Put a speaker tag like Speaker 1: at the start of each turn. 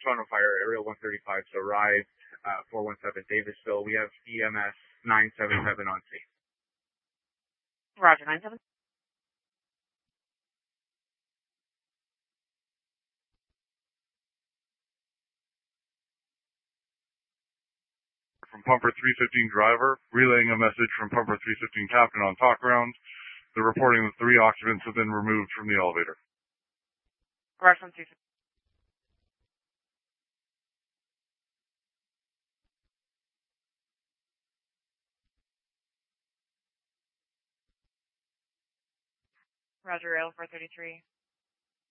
Speaker 1: Toronto Fire, Area 135's arrived, 417 Davisville. We have EMS 977 on scene.
Speaker 2: Roger, 97.
Speaker 3: From Pumper 315 driver, relaying a message from Pumper 315 captain on talk ground. They're reporting that 3 occupants have been removed from the elevator.
Speaker 2: Roger, 315. Roger, Rail 433.